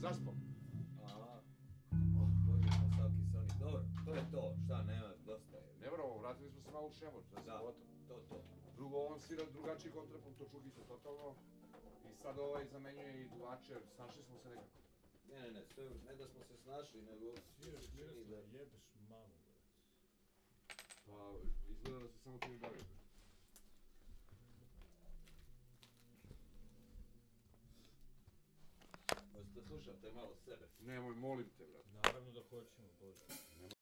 zaspao. Aha. Bože, Masaki Sony. Dobro, to je to. Šta, nema, dosta je. Ne moramo, vratili smo se malo u Šemor, to je Da, gotovo. to. Drugo, on svira drugačiji kontrapunkt od Čukića totalno. I sad ovaj zamenjuje i duvače, snašli smo se nekako. Ne, sve, ne da smo se snašli, nego... Sviraš Miroslava, jebeš mamu, bre. Pa, izgleda da se samo ti ne bavi. Možete slušate malo sebe. Nemoj, molim te, brate. Naravno da hoćemo, Bože. Nemoj